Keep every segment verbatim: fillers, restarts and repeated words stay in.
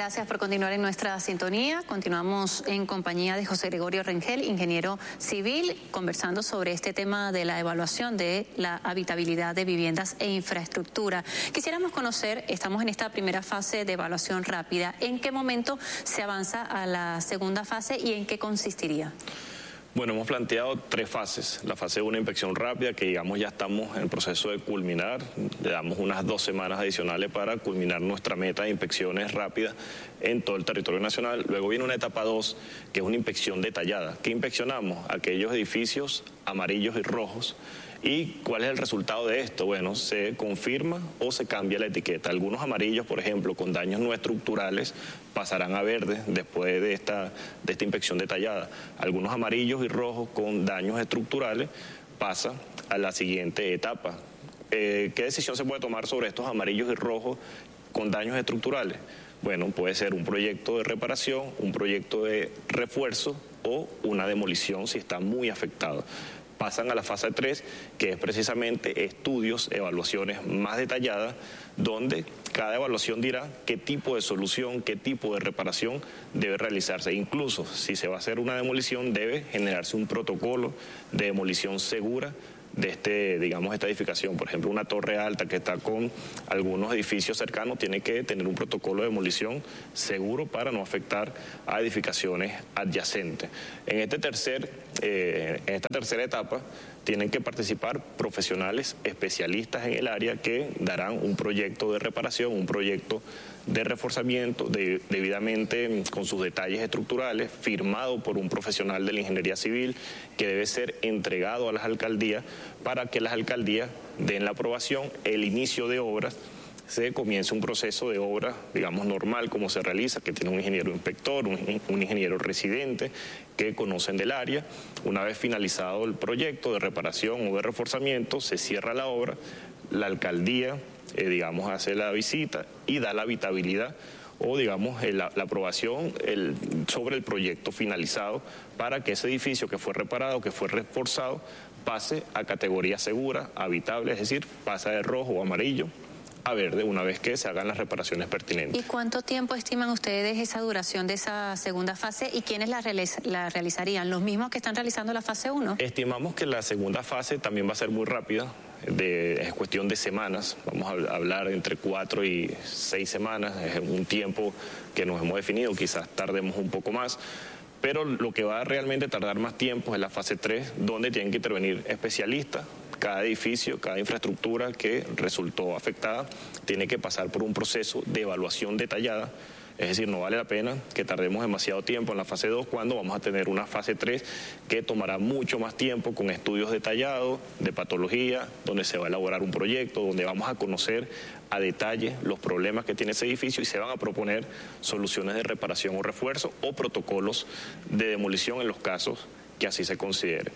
Gracias por continuar en nuestra sintonía. Continuamos en compañía de José Gregorio Rengel, ingeniero civil, conversando sobre este tema de la evaluación de la habitabilidad de viviendas e infraestructura. Quisiéramos conocer, estamos en esta primera fase de evaluación rápida, ¿en qué momento se avanza a la segunda fase y en qué consistiría? Bueno, hemos planteado tres fases. La fase uno, inspección rápida, que digamos ya estamos en el proceso de culminar. Le damos unas dos semanas adicionales para culminar nuestra meta de inspecciones rápidas en todo el territorio nacional. Luego viene una etapa dos, que es una inspección detallada. ¿Qué inspeccionamos? Aquellos edificios amarillos y rojos. ¿Y cuál es el resultado de esto? Bueno, se confirma o se cambia la etiqueta. Algunos amarillos, por ejemplo, con daños no estructurales, pasarán a verde después de esta, de esta inspección detallada. Algunos amarillos y rojos con daños estructurales pasan a la siguiente etapa. Eh, ¿Qué decisión se puede tomar sobre estos amarillos y rojos con daños estructurales? Bueno, puede ser un proyecto de reparación, un proyecto de refuerzo o una demolición si está muy afectado. Pasan a la fase tres, que es precisamente estudios, evaluaciones más detalladas, donde cada evaluación dirá qué tipo de solución, qué tipo de reparación debe realizarse. Incluso si se va a hacer una demolición, debe generarse un protocolo de demolición segura de este, digamos, esta edificación. Por ejemplo, una torre alta que está con algunos edificios cercanos tiene que tener un protocolo de demolición seguro para no afectar a edificaciones adyacentes. En este tercer, eh, en esta tercera etapa tienen que participar profesionales especialistas en el área que darán un proyecto de reparación, un proyecto de reforzamiento de, debidamente con sus detalles estructurales, firmado por un profesional de la ingeniería civil, que debe ser entregado a las alcaldías para que las alcaldías den la aprobación, el inicio de obras, se comienza un proceso de obra, digamos, normal, como se realiza, que tiene un ingeniero inspector, un, un ingeniero residente, que conocen del área. Una vez finalizado el proyecto de reparación o de reforzamiento, se cierra la obra, la alcaldía, eh, digamos, hace la visita y da la habitabilidad o, digamos, la, la aprobación el, sobre el proyecto finalizado para que ese edificio que fue reparado, que fue reforzado, pase a categoría segura, habitable, es decir, pasa de rojo o amarillo a verde una vez que se hagan las reparaciones pertinentes. ¿Y cuánto tiempo estiman ustedes esa duración de esa segunda fase y quiénes la, realiz la realizarían? ¿Los mismos que están realizando la fase uno? Estimamos que la segunda fase también va a ser muy rápida, de, es cuestión de semanas, vamos a hablar entre cuatro y seis semanas, es un tiempo que nos hemos definido, quizás tardemos un poco más. Pero lo que va a realmente tardar más tiempo es la fase tres, donde tienen que intervenir especialistas. Cada edificio, cada infraestructura que resultó afectada tiene que pasar por un proceso de evaluación detallada. Es decir, no vale la pena que tardemos demasiado tiempo en la fase dos cuando vamos a tener una fase tres que tomará mucho más tiempo con estudios detallados de patología, donde se va a elaborar un proyecto, donde vamos a conocer a detalle los problemas que tiene ese edificio y se van a proponer soluciones de reparación o refuerzo o protocolos de demolición en los casos que así se considere.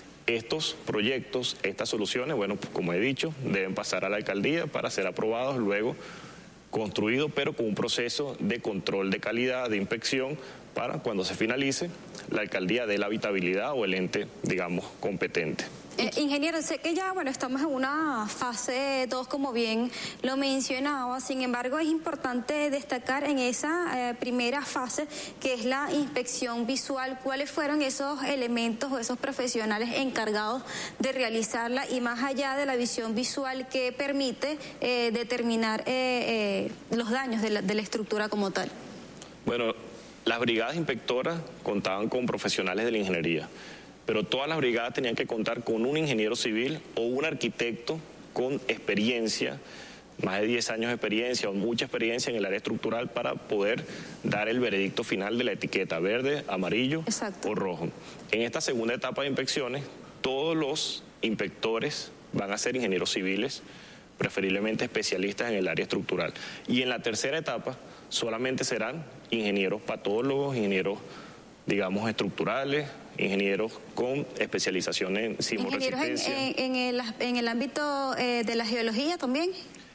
Estos proyectos, estas soluciones, bueno, pues como he dicho, deben pasar a la alcaldía para ser aprobados, luego construidos, pero con un proceso de control de calidad, de inspección, para cuando se finalice, la alcaldía dé la habitabilidad o el ente, digamos, competente. Eh, ingeniero, sé que ya, bueno, estamos en una fase dos, como bien lo mencionaba, sin embargo es importante destacar en esa eh, primera fase, que es la inspección visual, cuáles fueron esos elementos o esos profesionales encargados de realizarla y más allá de la visión visual que permite eh, determinar eh, eh, los daños de la, de la estructura como tal. Bueno, las brigadas inspectoras contaban con profesionales de la ingeniería, pero todas las brigadas tenían que contar con un ingeniero civil o un arquitecto con experiencia, más de diez años de experiencia o mucha experiencia en el área estructural para poder dar el veredicto final de la etiqueta verde, amarillo Exacto. o rojo. En esta segunda etapa de inspecciones, todos los inspectores van a ser ingenieros civiles, preferiblemente especialistas en el área estructural. Y en la tercera etapa solamente serán ingenieros patólogos, ingenieros, digamos, estructurales, ingenieros con especialización en sismoresistencia. ¿Ingenieros en, en, en, el, en el ámbito eh, de la geología también?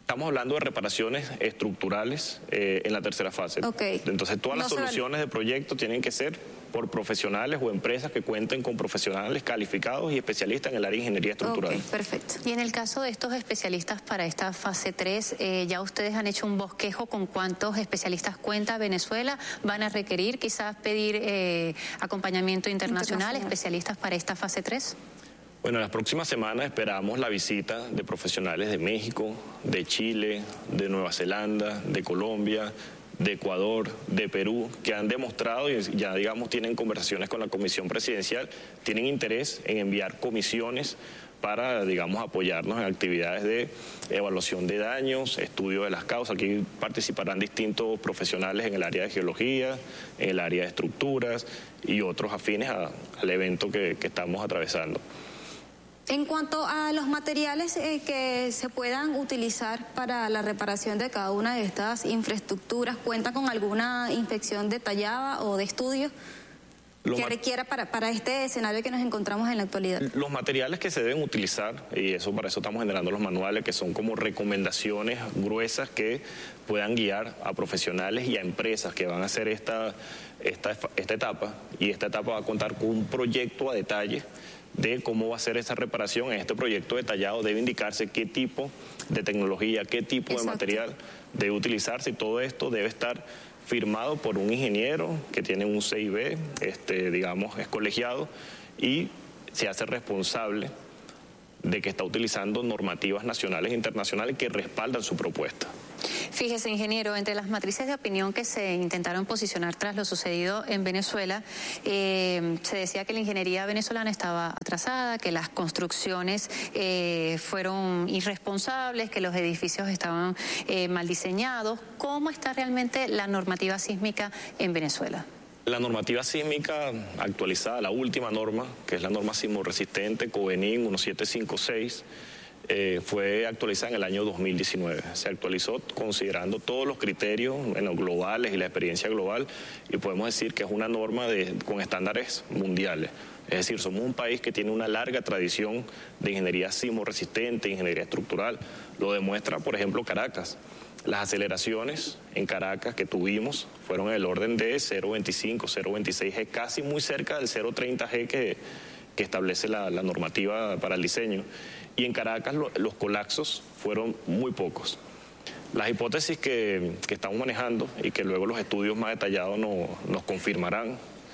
Estamos hablando de reparaciones estructurales eh, en la tercera fase. Okay. Entonces, todas no las soluciones de proyecto tienen que ser por profesionales o empresas que cuenten con profesionales calificados y especialistas en el área de ingeniería estructural. Okay, perfecto. Y en el caso de estos especialistas para esta fase tres, eh, ya ustedes han hecho un bosquejo con cuántos especialistas cuenta Venezuela. ¿Van a requerir quizás pedir eh, acompañamiento internacional, internacional, especialistas para esta fase tres? Bueno, en las próximas semanas esperamos la visita de profesionales de México, de Chile, de Nueva Zelanda, de Colombia, de Ecuador, de Perú, que han demostrado y ya, digamos, tienen conversaciones con la Comisión Presidencial, tienen interés en enviar comisiones para, digamos, apoyarnos en actividades de evaluación de daños, estudio de las causas. Aquí participarán distintos profesionales en el área de geología, en el área de estructuras y otros afines a, al evento que, que estamos atravesando. En cuanto a los materiales eh, que se puedan utilizar para la reparación de cada una de estas infraestructuras, ¿cuenta con alguna inspección detallada o de estudio que Los requiera para, para este escenario que nos encontramos en la actualidad? Los materiales que se deben utilizar, y eso para eso estamos generando los manuales, que son como recomendaciones gruesas que puedan guiar a profesionales y a empresas que van a hacer esta, esta, esta etapa, y esta etapa va a contar con un proyecto a detalle de cómo va a ser esa reparación. En este proyecto detallado debe indicarse qué tipo de tecnología, qué tipo Exacto. de material debe utilizarse, y todo esto debe estar firmado por un ingeniero que tiene un C I B, este, digamos, es colegiado, y se hace responsable de que está utilizando normativas nacionales e internacionales que respaldan su propuesta. Fíjese, ingeniero, entre las matrices de opinión que se intentaron posicionar tras lo sucedido en Venezuela, eh, se decía que la ingeniería venezolana estaba atrasada, que las construcciones eh, fueron irresponsables, que los edificios estaban eh, mal diseñados. ¿Cómo está realmente la normativa sísmica en Venezuela? La normativa sísmica actualizada, la última norma, que es la norma sismorresistente COVENIN diecisiete cincuenta y seis, eh, fue actualizada en el año dos mil diecinueve. Se actualizó considerando todos los criterios bueno, globales y la experiencia global, y podemos decir que es una norma de, con estándares mundiales. Es decir, somos un país que tiene una larga tradición de ingeniería sismorresistente, ingeniería estructural. Lo demuestra, por ejemplo, Caracas. Las aceleraciones en Caracas que tuvimos fueron en el orden de cero coma veinticinco, cero coma veintiséis G, casi muy cerca del cero coma treinta G que, que establece la, la normativa para el diseño. Y en Caracas lo, los colapsos fueron muy pocos. Las hipótesis que, que estamos manejando y que luego los estudios más detallados no, nos confirmarán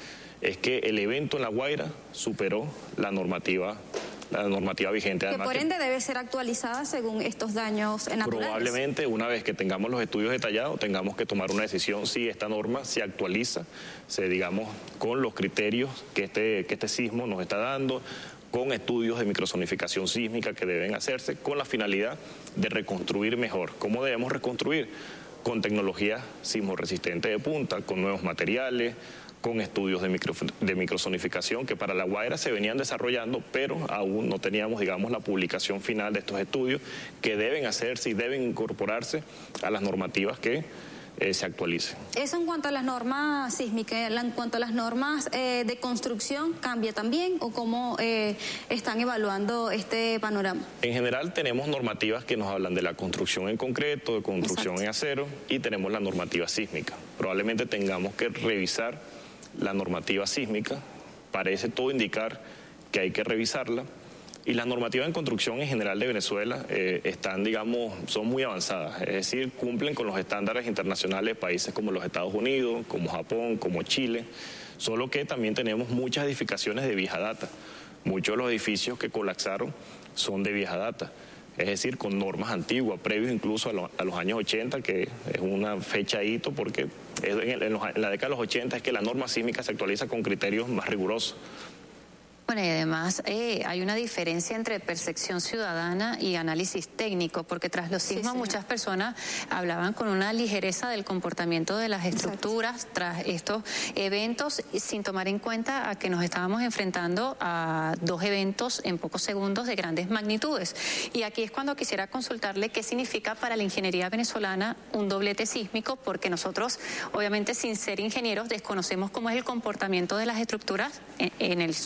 es que el evento en La Guaira superó la normativa la normativa vigente. Que por ende debe ser actualizada según estos daños naturales. Probablemente una vez que tengamos los estudios detallados tengamos que tomar una decisión si esta norma se actualiza, se digamos con los criterios que este, que este sismo nos está dando, con estudios de microzonificación sísmica que deben hacerse con la finalidad de reconstruir mejor. ¿Cómo debemos reconstruir? Con tecnologías sismorresistentes de punta, con nuevos materiales, con estudios de, micro, de microzonificación que para La Guaira se venían desarrollando, pero aún no teníamos, digamos, la publicación final de estos estudios que deben hacerse y deben incorporarse a las normativas que eh, se actualicen. Eso en cuanto a las normas sísmicas, en cuanto a las normas eh, de construcción, ¿cambia también o cómo eh, están evaluando este panorama? En general tenemos normativas que nos hablan de la construcción en concreto, de construcción Exacto. en acero, y tenemos la normativa sísmica. Probablemente tengamos que revisar la normativa sísmica, parece todo indicar que hay que revisarla, y las normativas en construcción en general de Venezuela eh, están, digamos, son muy avanzadas, es decir, cumplen con los estándares internacionales de países como los Estados Unidos, como Japón, como Chile, solo que también tenemos muchas edificaciones de vieja data. Muchos de los edificios que colapsaron son de vieja data, es decir, con normas antiguas, previos incluso a, lo, a los años ochenta, que es una fecha hito porque en, el, en, los, en la década de los ochenta es que la norma sísmica se actualiza con criterios más rigurosos. Bueno, y además eh, hay una diferencia entre percepción ciudadana y análisis técnico, porque tras los sismos sí, muchas personas hablaban con una ligereza del comportamiento de las estructuras Exacto. tras estos eventos, sin tomar en cuenta a que nos estábamos enfrentando a dos eventos en pocos segundos de grandes magnitudes. Y aquí es cuando quisiera consultarle qué significa para la ingeniería venezolana un doblete sísmico, porque nosotros, obviamente sin ser ingenieros, desconocemos cómo es el comportamiento de las estructuras en, en el subsuelo.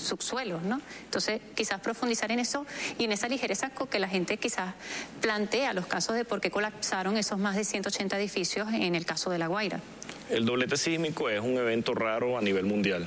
vuelos, ¿no? Entonces, quizás profundizar en eso y en esa ligereza con que la gente quizás plantea los casos de por qué colapsaron esos más de ciento ochenta edificios en el caso de La Guaira. El doblete sísmico es un evento raro a nivel mundial.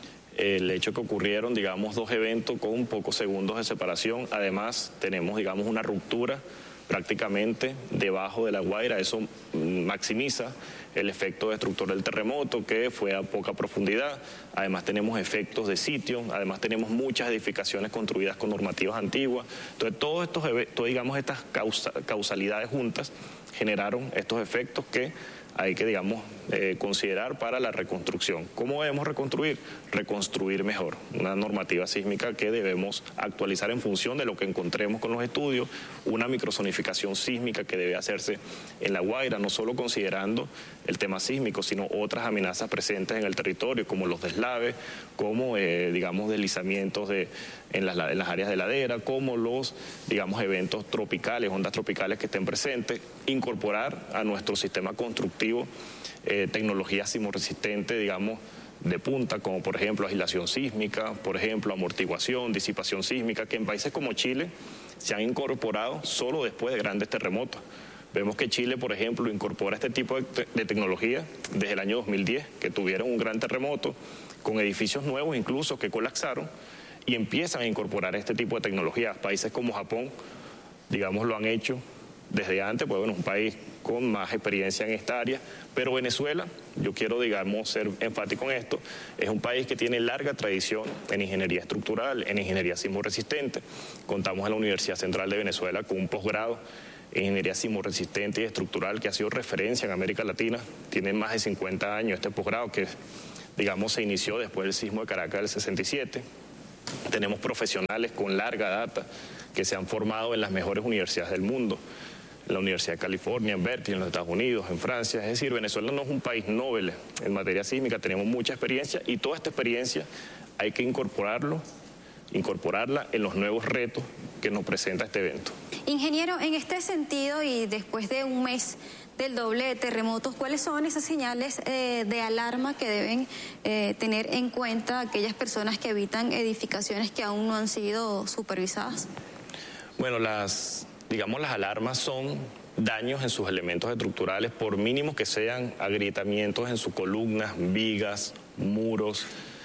El hecho que ocurrieron, digamos, dos eventos con pocos segundos de separación. Además, tenemos, digamos, una ruptura prácticamente debajo de La Guaira. Eso maximiza el efecto destructor del terremoto, que fue a poca profundidad. Además tenemos efectos de sitio, además tenemos muchas edificaciones construidas con normativas antiguas. Entonces todos estos, todo, digamos, estas causa, causalidades juntas generaron estos efectos que hay que, digamos, eh, considerar para la reconstrucción. ¿Cómo debemos reconstruir? Reconstruir mejor. Una normativa sísmica que debemos actualizar en función de lo que encontremos con los estudios, una microzonificación sísmica que debe hacerse en La Guaira, no solo considerando el tema sísmico, sino otras amenazas presentes en el territorio, como los deslaves, como, eh, digamos, deslizamientos de, en, las, en las áreas de ladera, como los, digamos, eventos tropicales, ondas tropicales que estén presentes, incorporar a nuestro sistema constructivo Eh, tecnología sismoresistente, digamos, de punta, como por ejemplo aislación sísmica, por ejemplo amortiguación, disipación sísmica, que en países como Chile se han incorporado solo después de grandes terremotos. Vemos que Chile, por ejemplo, incorpora este tipo de, te de tecnología desde el año dos mil diez, que tuvieron un gran terremoto, con edificios nuevos incluso que colapsaron, y empiezan a incorporar este tipo de tecnologías. Países como Japón, digamos, lo han hecho desde antes, pues bueno, un país con más experiencia en esta área, pero Venezuela, yo quiero, digamos, ser enfático en esto, es un país que tiene larga tradición en ingeniería estructural, en ingeniería sismoresistente. Contamos en la Universidad Central de Venezuela con un posgrado en ingeniería sismoresistente y estructural que ha sido referencia en América Latina. Tiene más de cincuenta años este posgrado que, digamos, se inició después del sismo de Caracas del sesenta y siete. Tenemos profesionales con larga data que se han formado en las mejores universidades del mundo, en la Universidad de California, en Berkeley, en los Estados Unidos, en Francia. Es decir, Venezuela no es un país noble en materia sísmica, tenemos mucha experiencia y toda esta experiencia hay que incorporarlo, incorporarla en los nuevos retos que nos presenta este evento. Ingeniero, en este sentido y después de un mes del doble de terremotos, ¿cuáles son esas señales eh, de alarma que deben eh, tener en cuenta aquellas personas que habitan edificaciones que aún no han sido supervisadas? Bueno, las, digamos, las alarmas son daños en sus elementos estructurales, por mínimos que sean, agrietamientos en sus columnas, vigas, muros,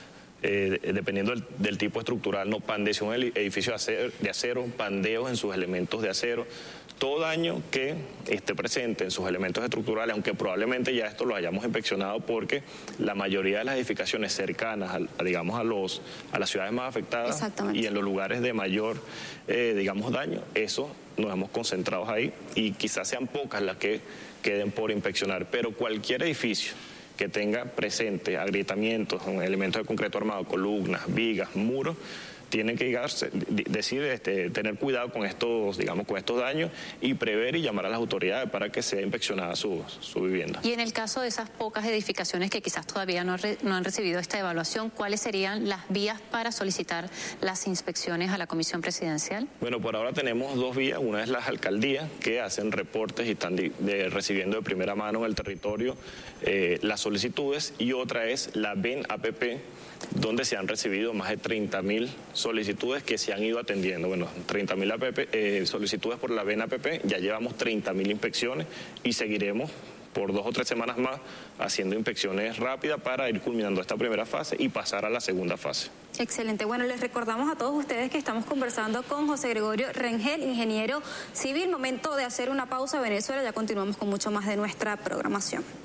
eh, dependiendo del, del tipo estructural, no pandeos en el edificio de acero, de acero, pandeos en sus elementos de acero. Todo daño que esté presente en sus elementos estructurales, aunque probablemente ya esto lo hayamos inspeccionado porque la mayoría de las edificaciones cercanas, a, a, digamos, a, los, a las ciudades más afectadas y en los lugares de mayor, eh, digamos, daño, eso nos hemos concentrado ahí y quizás sean pocas las que queden por inspeccionar, pero cualquier edificio que tenga presente agrietamientos, elementos de concreto armado, columnas, vigas, muros, tienen que llegarse, decir, este, tener cuidado con estos, digamos, con estos daños y prever y llamar a las autoridades para que sea inspeccionada su, su vivienda. Y en el caso de esas pocas edificaciones que quizás todavía no, re, no han recibido esta evaluación, ¿cuáles serían las vías para solicitar las inspecciones a la Comisión Presidencial? Bueno, por ahora tenemos dos vías. Una es las alcaldías, que hacen reportes y están de, de, recibiendo de primera mano en el territorio eh, las solicitudes, y otra es la B E N A P P, donde se han recibido más de treinta mil solicitudes que se han ido atendiendo. Bueno, treinta mil eh, solicitudes por la B E N A P P, ya llevamos treinta mil inspecciones y seguiremos por dos o tres semanas más haciendo inspecciones rápidas para ir culminando esta primera fase y pasar a la segunda fase. Excelente. Bueno, les recordamos a todos ustedes que estamos conversando con José Gregorio Rengel, ingeniero civil. Momento de hacer una pausa, Venezuela. Ya continuamos con mucho más de nuestra programación.